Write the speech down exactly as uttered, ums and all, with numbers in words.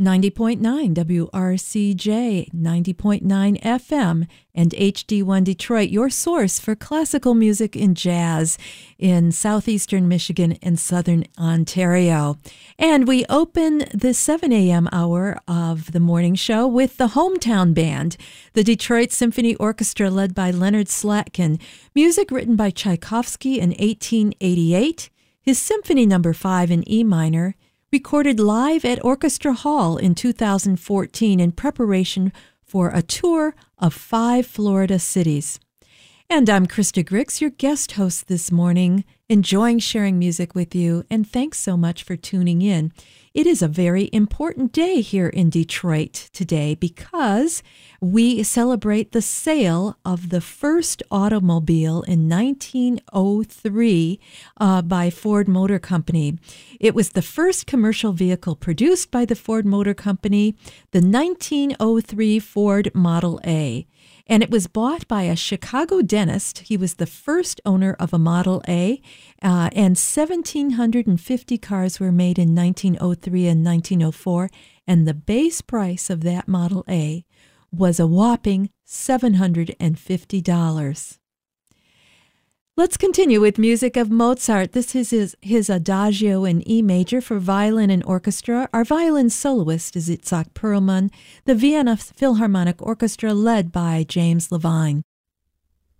ninety point nine W R C J, ninety point nine F M, and H D one Detroit, your source for classical music and jazz in southeastern Michigan and southern Ontario. And we open the seven a.m. hour of the morning show with the Hometown Band, the Detroit Symphony Orchestra led by Leonard Slatkin, music written by Tchaikovsky in eighteen eighty-eight, his Symphony Number five in E minor, recorded live at Orchestra Hall in two thousand fourteen in preparation for a tour of five Florida cities. And I'm Krista Grix, your guest host this morning, enjoying sharing music with you, and thanks so much for tuning in. It is a very important day here in Detroit today because we celebrate the sale of the first automobile in nineteen oh three uh, by Ford Motor Company. It was the first commercial vehicle produced by the Ford Motor Company, the nineteen oh three Ford Model A. And it was bought by a Chicago dentist. He was the first owner of a Model A, uh, and one thousand seven hundred fifty cars were made in nineteen oh three and nineteen oh four, and the base price of that Model A was a whopping seven hundred fifty dollars. Let's continue with music of Mozart. This is his, his Adagio in E major for violin and orchestra. Our violin soloist is Itzhak Perlman, the Vienna Philharmonic Orchestra led by James Levine.